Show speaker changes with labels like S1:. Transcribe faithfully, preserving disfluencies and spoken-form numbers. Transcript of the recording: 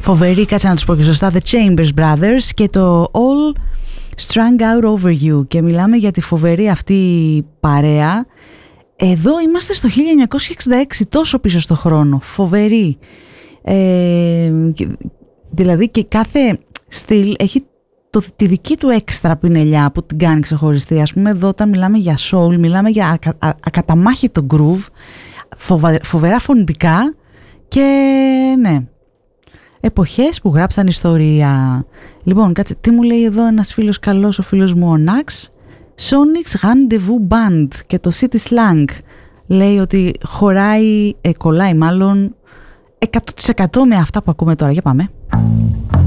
S1: Φοβερή, κάτσε να τους πω και σωστά, The Chambers Brothers και το All Strung Out Over You. Και μιλάμε για τη φοβερή αυτή παρέα. Εδώ είμαστε στο χίλια εννιακόσια εξήντα έξι, τόσο πίσω στο χρόνο. Φοβερή. Ε, δηλαδή και κάθε στυλ έχει το, τη δική του έξτρα πινελιά που την κάνει ξεχωριστή. Ας πούμε εδώ όταν μιλάμε για soul, μιλάμε για ακα, α, ακαταμάχητο groove, φοβα, φοβερά φωνητικά και ναι, εποχές που γράψαν ιστορία. Λοιπόν, κάτσε, τι μου λέει εδώ ένας φίλος καλός, ο φίλος μου ο Ναξ. Sonic's Rendezvous Band και το City Slang λέει ότι χωράει, ε, κολλάει μάλλον εκατό τοις εκατό με αυτά που ακούμε τώρα. Για πάμε.